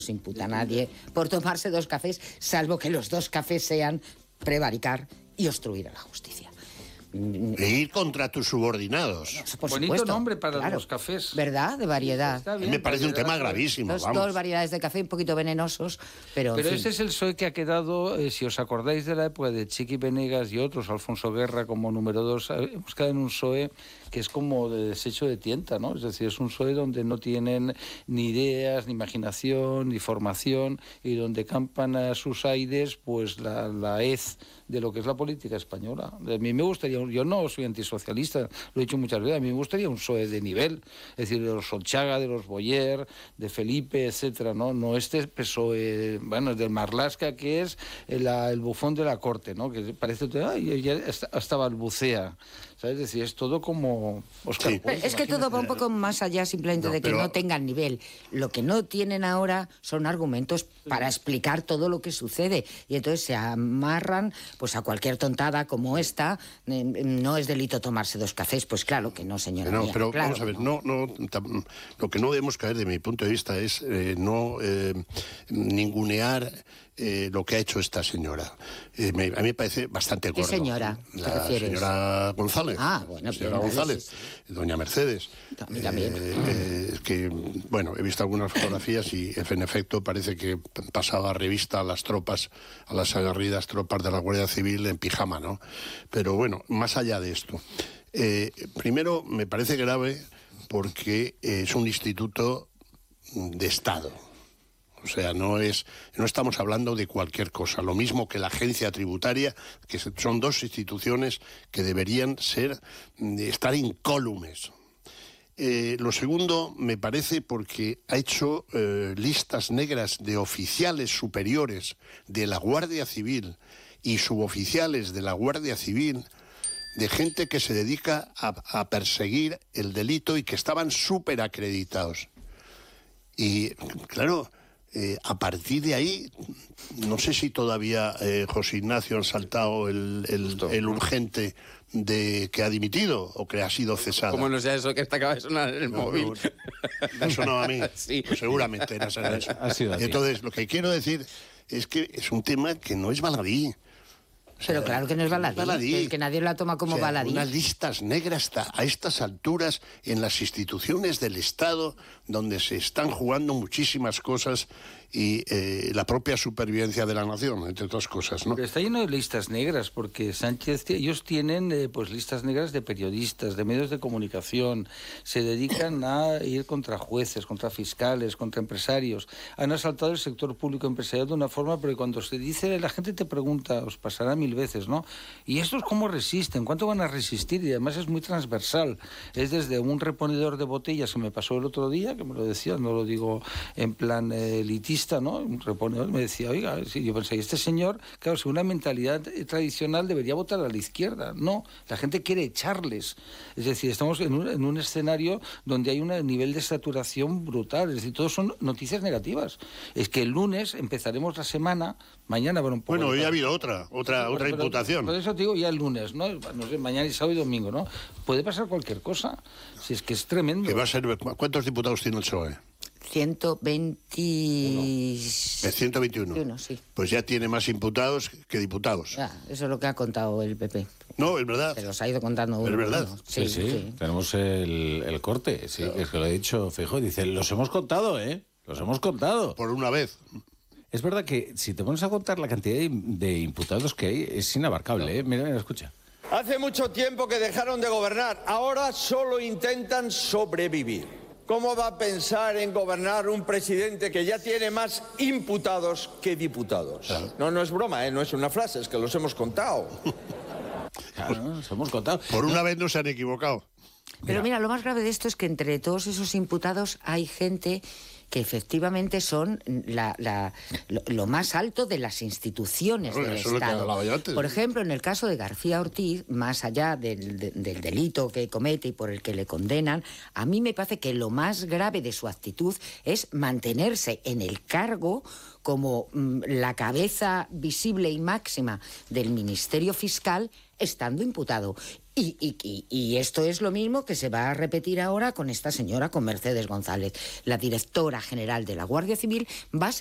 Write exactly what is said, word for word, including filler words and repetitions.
se imputa a nadie por tomarse dos cafés, salvo que los dos cafés sean prevaricar y obstruir a la justicia. E ir contra tus subordinados. Por Bonito supuesto, nombre para claro. los cafés. ¿Verdad? De variedad. Está bien, Me parece un tema variedad. gravísimo, Dos, vamos. dos variedades de café un poquito venenosos, pero, Pero en este fin. es el P S O E que ha quedado, eh, si os acordáis de la época de Chiqui Venegas y otros, Alfonso Guerra como número dos, eh, hemos quedado en un P S O E que es como de desecho de tienta, ¿no? Es decir, es un P S O E donde no tienen ni ideas, ni imaginación, ni formación, y donde campan a sus aires pues la, la hez de lo que es la política española. A mí me gustaría, yo no soy antisocialista, lo he dicho muchas veces, a mí me gustaría un P S O E de nivel, es decir, de los Solchaga, de los Boyer, de Felipe, etcétera, ¿no? No este P S O E, bueno, del Marlaska, que es el, el bufón de la corte, ¿no? Que parece, ay, ya hasta balbucea, ¿sabes? Es decir, es todo como Oscar Sí. Puig, Es que todo va un imagínate. poco más allá simplemente No, de que pero- no tengan nivel. Lo que no tienen ahora son argumentos para explicar todo lo que sucede. Y entonces se amarran pues a cualquier tontada como esta. Eh, no es delito tomarse dos cafés. Pues claro que no, señora No, mía, pero claro vamos a ver, que no, no, tam- lo que no debemos caer, de mi punto de vista, es eh, no eh, ningunear eh, lo que ha hecho esta señora. Eh, me- a mí me parece bastante ¿Qué gordo. señora te La refieres? señora González. Ah, bueno, señora bien, vale, González, sí, doña Mercedes. A mí también. Eh, eh, que, bueno, he visto algunas fotografías y en efecto parece que pasaba revista a las tropas, a las aguerridas tropas de la Guardia Civil en pijama, ¿no? Pero bueno, más allá de esto. Eh, primero, me parece grave porque eh, es un instituto de Estado. O sea, no es, no estamos hablando de cualquier cosa. Lo mismo que la agencia tributaria, que son dos instituciones que deberían ser, estar incólumes. Eh, lo segundo, me parece porque ha hecho eh, listas negras de oficiales superiores de la Guardia Civil y suboficiales de la Guardia Civil, de gente que se dedica a, a perseguir el delito y que estaban súper acreditados. Y, claro, eh, a partir de ahí, no sé si todavía eh, José Ignacio han saltado el, el, el urgente de que ha dimitido o que ha sido cesado. ¿Cómo no sea eso que está acaba de sonar en el No, móvil? no, eso no a mí. Sí. Pues seguramente era será eso. Ha sido así. Entonces, lo que quiero decir es que es un tema que no es baladí. O sea, Pero claro que no es baladí, baladí. es que nadie la toma como O sea, baladí. unas listas negras ta- a estas alturas en las instituciones del Estado, donde se están jugando muchísimas cosas y eh, la propia supervivencia de la nación, entre otras cosas, ¿no? Pero está lleno de listas negras, porque Sánchez, ellos tienen eh, pues listas negras de periodistas, de medios de comunicación, se dedican a ir contra jueces, contra fiscales, contra empresarios. Han asaltado el sector público empresarial de una forma, porque cuando se dice, la gente te pregunta, os pasará mil veces, ¿no? ¿Y estos cómo resisten? ¿Cuánto van a resistir? Y además es muy transversal. Es desde un reponedor de botellas que me pasó el otro día, que me lo decía, no lo digo en plan eh, elitista, ¿no? Un reponedor me decía, oiga, si yo pensé, este señor, claro, si una mentalidad tradicional debería votar a la izquierda. No, la gente quiere echarles. Es decir, estamos en un, en un escenario donde hay un nivel de saturación brutal. Es decir, todos son noticias negativas. Es que el lunes empezaremos la semana, mañana, bueno, un poco... Bueno, hoy de- ha habido otra, otra, Bueno, otra pero imputación. Por eso te digo ya el lunes, ¿no? No sé, mañana y sábado y domingo, ¿no? Puede pasar cualquier cosa. Si es que es tremendo. Que va a ser, ¿cuántos diputados tiene el P S O E? ciento veinte... El ciento veintiuno. Uno, sí. Pues ya tiene más imputados que diputados. Ya, eso es lo que ha contado el P P. No, es verdad. Se los ha ido contando uno. ¿Es verdad? uno. Sí, sí, tenemos el, el corte, sí, es que lo ha dicho Feijóo, dice, los hemos contado, ¿eh? Los hemos contado. Por una vez. Es verdad que si te pones a contar la cantidad de, de imputados que hay, es inabarcable, ¿eh? Mira, mira, escucha. Hace mucho tiempo que dejaron de gobernar, ahora solo intentan sobrevivir. ¿Cómo va a pensar en gobernar un presidente que ya tiene más imputados que diputados? No, no es broma, ¿eh? No es una frase, es que los hemos contado. Claro, los hemos contado. Por una vez no se han equivocado. Pero mira, lo más grave de esto es que entre todos esos imputados hay gente que efectivamente son la, la, lo, lo más alto de las instituciones Claro, del eso es lo que Estado. hablaba yo antes. Por ejemplo, en el caso de García Ortiz, más allá del, de, del delito que comete y por el que le condenan, a mí me parece que lo más grave de su actitud es mantenerse en el cargo como mm, la cabeza visible y máxima del Ministerio Fiscal, estando imputado. Y, y, y, y esto es lo mismo que se va a repetir ahora con esta señora, con Mercedes González. La directora general de la Guardia Civil va a